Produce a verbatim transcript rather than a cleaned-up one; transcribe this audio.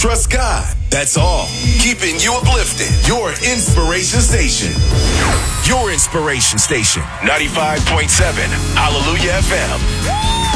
trust God. That's all. Keeping you uplifted. Your inspiration station. Your inspiration station. ninety-five point seven Hallelujah F M.